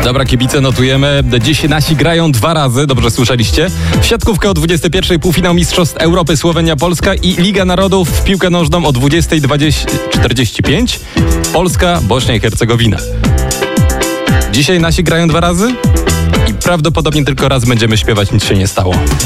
Dobra, kibice, notujemy. Dziś nasi grają 2 razy, dobrze słyszeliście. W siatkówkę o 21:00 półfinał Mistrzostw Europy Słowenia-Polska i Liga Narodów w piłkę nożną o 20:45 Polska-Bośnia i Hercegowina. Dzisiaj nasi grają 2 razy i prawdopodobnie tylko raz będziemy śpiewać, nic się nie stało.